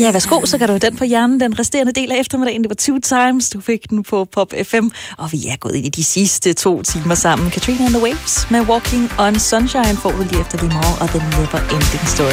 Ja, værsgo, så kan du have den på hjernen den resterende del af eftermiddagen. Det var 2 Times, du fik den på Pop FM, og vi er gået ind i de sidste 2 timer sammen. Katrina and the Waves med Walking on Sunshine får du lige efter The More og The Never Ending Story.